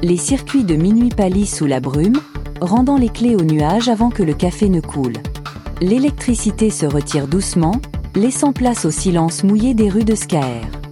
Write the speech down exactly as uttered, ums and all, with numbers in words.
Les circuits de minuit pâlissent sous la brume, rendant les clés aux nuages avant que le café ne coule. L'électricité se retire doucement, laissant place au silence mouillé des rues de Scaër.